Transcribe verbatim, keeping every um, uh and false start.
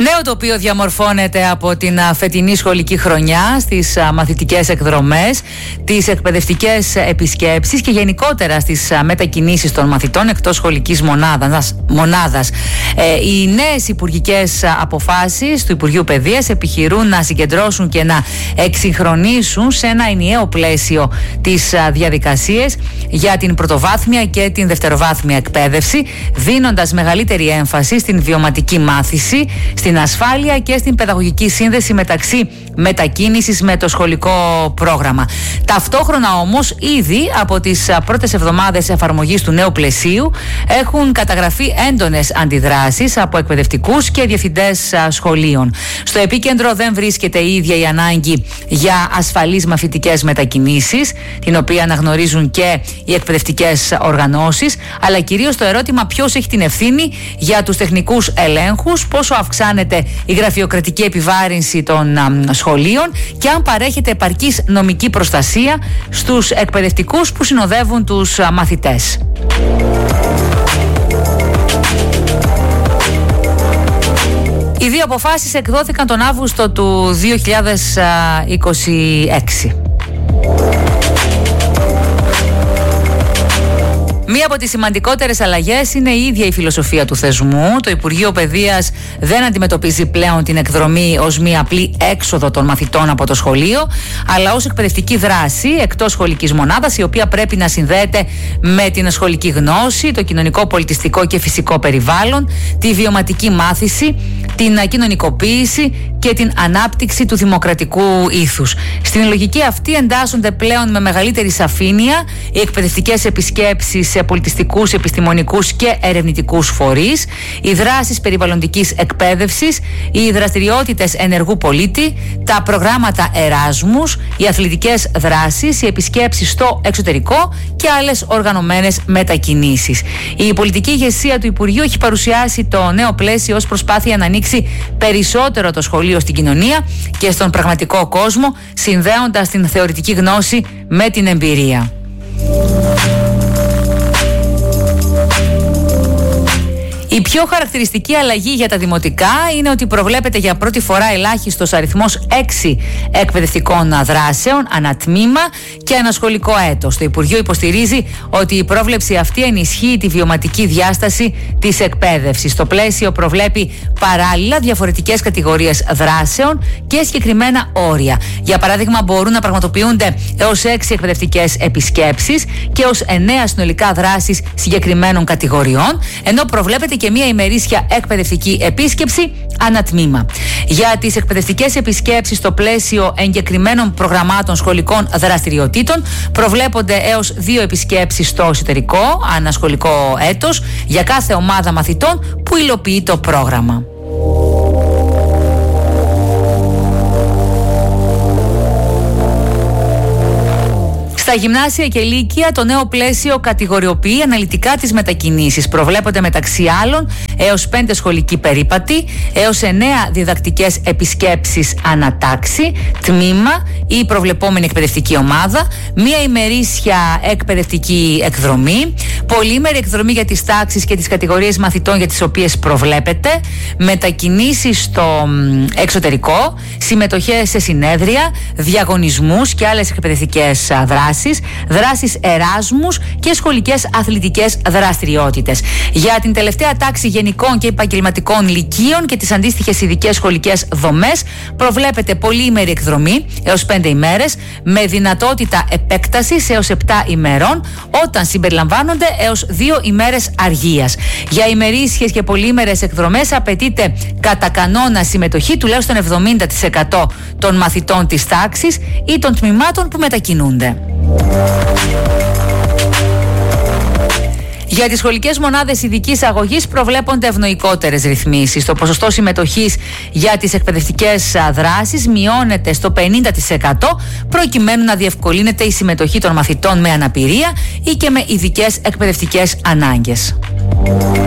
Νέο τοπίο διαμορφώνεται από την φετινή σχολική χρονιά στις μαθητικές εκδρομές, τις εκπαιδευτικές επισκέψεις και γενικότερα στις μετακινήσεις των μαθητών εκτός σχολικής μονάδας. μονάδας. Ε, οι νέες υπουργικές αποφάσεις του Υπουργείου Παιδείας επιχειρούν να συγκεντρώσουν και να εξυγχρονίσουν σε ένα ενιαίο πλαίσιο τις διαδικασίες για την πρωτοβάθμια και την δευτεροβάθμια εκπαίδευση, δίνοντας μεγαλύτερη έμφαση στην βιωματική μάθηση, στην ασφάλεια και στην παιδαγωγική σύνδεση μεταξύ μετακίνησης με το σχολικό πρόγραμμα. Ταυτόχρονα όμως, ήδη από τις πρώτες εβδομάδες εφαρμογής του νέου πλαισίου έχουν καταγραφεί έντονες αντιδράσεις από εκπαιδευτικούς και διευθυντές σχολείων. Στο επίκεντρο δεν βρίσκεται η ίδια η ανάγκη για ασφαλείς μαθητικές μετακινήσεις, την οποία αναγνωρίζουν και οι εκπαιδευτικές οργανώσεις, αλλά κυρίως το ερώτημα ποιος έχει την ευθύνη για τους τεχνικούς ελέγχους, πόσο αυξάνεται η γραφειοκρατική επιβάρυνση των σχολείων και αν παρέχεται επαρκής νομική προστασία στους εκπαιδευτικούς που συνοδεύουν τους μαθητές. Οι δύο αποφάσεις εκδόθηκαν τον Αύγουστο του δύο χιλιάδες είκοσι έξι. Μία από τις σημαντικότερες αλλαγές είναι η ίδια η φιλοσοφία του θεσμού. Το Υπουργείο Παιδείας δεν αντιμετωπίζει πλέον την εκδρομή ως μία απλή έξοδο των μαθητών από το σχολείο, αλλά ως εκπαιδευτική δράση εκτός σχολικής μονάδας, η οποία πρέπει να συνδέεται με την σχολική γνώση, το κοινωνικό, πολιτιστικό και φυσικό περιβάλλον, τη βιωματική μάθηση, την κοινωνικοποίηση και την ανάπτυξη του δημοκρατικού ήθους. Στην λογική αυτή εντάσσονται πλέον με μεγαλύτερη σαφήνεια οι εκπαιδευτικές επισκέψεις σε πολιτιστικούς, επιστημονικούς και ερευνητικούς φορείς, οι δράσεις περιβαλλοντικής εκπαίδευσης, οι δραστηριότητες ενεργού πολίτη, τα προγράμματα Εράσμους, οι αθλητικές δράσεις, οι επισκέψεις στο εξωτερικό και άλλες οργανωμένες μετακινήσεις. Η πολιτική ηγεσία του Υπουργείου έχει παρουσιάσει το νέο πλαίσιο ως προσπάθεια να ανοίξει περισσότερο το σχολείο στην κοινωνία και στον πραγματικό κόσμο, συνδέοντας την θεωρητική γνώση με την εμπειρία. Η πιο χαρακτηριστική αλλαγή για τα δημοτικά είναι ότι προβλέπεται για πρώτη φορά ελάχιστος αριθμός έξι εκπαιδευτικών δράσεων ανατμήμα και ανασχολικό έτος. Το Υπουργείο υποστηρίζει ότι η πρόβλεψη αυτή ενισχύει τη βιωματική διάσταση της εκπαίδευσης. Το πλαίσιο προβλέπει παράλληλα διαφορετικές κατηγορίες δράσεων και συγκεκριμένα όρια. Για παράδειγμα, μπορούν να πραγματοποιούνται έως έξι εκπαιδευτικές επισκέψεις και έως εννέα συνολικά δράσεις συγκεκριμένων κατηγοριών, ενώ προβλέπεται και μία ημερήσια εκπαιδευτική επίσκεψη ανατμήμα. Για τις εκπαιδευτικές επισκέψεις στο πλαίσιο εγκεκριμένων προγραμμάτων σχολικών δραστηριοτήτων προβλέπονται έως δύο επισκέψεις στο εσωτερικό ανασχολικό έτος για κάθε ομάδα μαθητών που υλοποιεί το πρόγραμμα. Στα γυμνάσια και λύκεια το νέο πλαίσιο κατηγοριοποιεί αναλυτικά τις μετακινήσεις. Προβλέπονται μεταξύ άλλων έως πέντε σχολικοί περίπατοι, έως εννέα διδακτικές επισκέψεις ανατάξη, τμήμα ή προβλεπόμενη εκπαιδευτική ομάδα, μία ημερήσια εκπαιδευτική εκδρομή, πολύμερη εκδρομή για τις τάξεις και τις κατηγορίες μαθητών για τις οποίες προβλέπεται, μετακινήσεις στο εξωτερικό, συμμετοχές σε συνέδρια, διαγωνισμούς και άλλες εκπαιδευτικές δράσεις. Δράσεις Εράσμους και σχολικές αθλητικές δραστηριότητες. Για την τελευταία τάξη γενικών και επαγγελματικών λυκείων και τις αντίστοιχες ειδικές σχολικές δομές προβλέπεται πολύημερη εκδρομή έως πέντε ημέρες με δυνατότητα επέκτασης έως επτά ημερών όταν συμπεριλαμβάνονται έως δύο ημέρες αργίας. Για ημερήσιες και πολύημερες εκδρομές απαιτείται κατά κανόνα συμμετοχή τουλάχιστον εβδομήντα τοις εκατό των μαθητών της τάξης ή των τμήματων που μετακινούνται. Για τις σχολικές μονάδες ειδικής αγωγής προβλέπονται ευνοϊκότερες ρυθμίσεις. Το ποσοστό συμμετοχής για τις εκπαιδευτικές δράσεις μειώνεται στο πενήντα τοις εκατό προκειμένου να διευκολύνεται η συμμετοχή των μαθητών με αναπηρία ή και με ειδικές εκπαιδευτικές ανάγκες.